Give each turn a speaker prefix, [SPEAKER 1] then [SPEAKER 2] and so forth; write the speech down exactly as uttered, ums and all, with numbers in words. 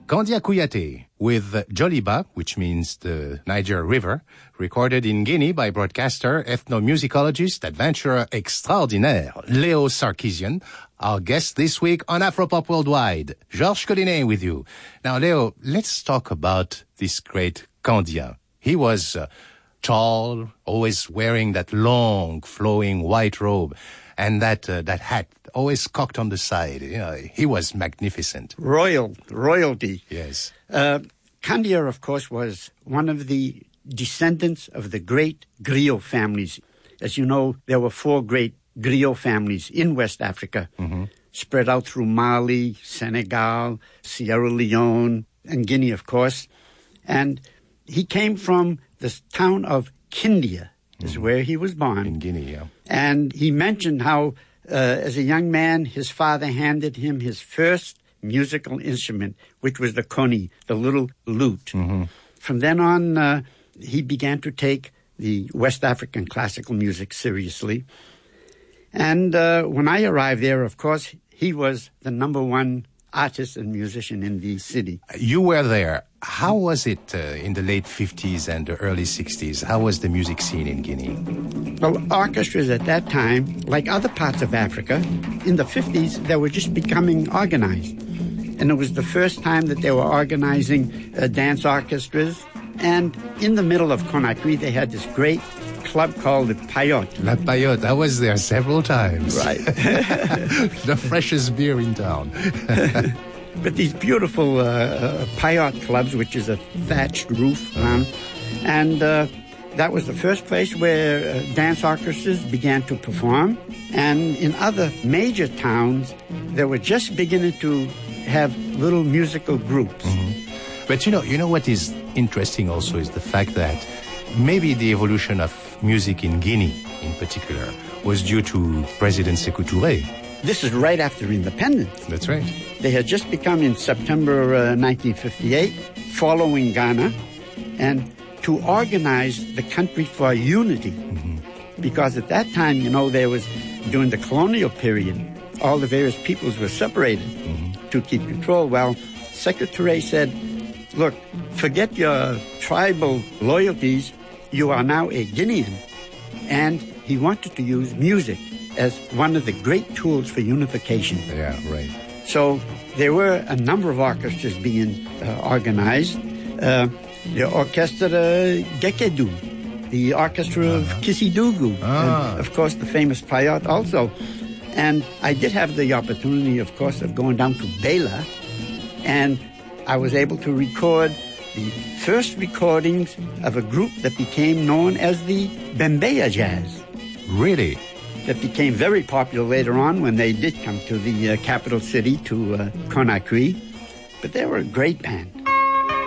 [SPEAKER 1] Kandia Kouyaté with Joliba, which means the Niger River, recorded in Guinea by broadcaster, ethnomusicologist, adventurer extraordinaire, Leo Sarkisian, our guest this week on Afropop Worldwide. Georges Collinet with you. Now, Leo, let's talk about this great Kandia. He was uh, tall, always wearing that long, flowing white robe, and that uh, that hat always cocked on the side. You know, he was magnificent.
[SPEAKER 2] Royal, royalty.
[SPEAKER 1] Yes.
[SPEAKER 2] Uh, Kandia, of course, was one of the descendants of the great griot families. As you know, there were four great griot families in West Africa, mm-hmm. spread out through Mali, Senegal, Sierra Leone, and Guinea, of course. And he came from the town of Kindia, is mm-hmm. where he was born.
[SPEAKER 1] In Guinea, yeah.
[SPEAKER 2] And he mentioned how, uh, as a young man, his father handed him his first musical instrument, which was the koni, the little lute. Mm-hmm. From then on, uh, he began to take the West African classical music seriously. And uh, when I arrived there, of course, he was the number one artist and musician in the city.
[SPEAKER 1] You were there. How was it uh, in the late fifties and the early sixties? How was the music scene in Guinea?
[SPEAKER 2] Well, orchestras at that time, like other parts of Africa, in the fifties, they were just becoming organized. And it was the first time that they were organizing uh, dance orchestras. And in the middle of Conakry, they had this great club called the Payotte.
[SPEAKER 1] La Payotte. I was there several times.
[SPEAKER 2] Right.
[SPEAKER 1] The freshest beer in town.
[SPEAKER 2] But these beautiful uh, uh, Payotte clubs, which is a thatched roof around, and uh, that was the first place where uh, dance orchestras began to perform. And in other major towns, they were just beginning to have little musical groups.
[SPEAKER 1] Mm-hmm. But you know, you know what is interesting also is the fact that maybe the evolution of music in Guinea, in particular, was due to President Sékou Touré.
[SPEAKER 2] This is right after independence.
[SPEAKER 1] That's right.
[SPEAKER 2] They had just become in September uh, nineteen fifty-eight, following Ghana, and to organize the country for unity. Mm-hmm. Because at that time, you know, there was, during the colonial period, all the various peoples were separated mm-hmm. to keep control. Well, Sékou Touré said, look, forget your tribal loyalties. You are now a Guinean. And he wanted to use music as one of the great tools for unification.
[SPEAKER 1] Yeah, right.
[SPEAKER 2] So there were a number of orchestras being uh, organized. Uh, the Orchestra Gekedou, the Orchestra uh-huh. of Kisidougou, ah. and of course the famous Payotte also. And I did have the opportunity, of course, of going down to Bela, and I was able to record the first recordings of a group that became known as the Bembeya Jazz.
[SPEAKER 1] Really?
[SPEAKER 2] That became very popular later on when they did come to the uh, capital city, to uh, Conakry. But they were a great band.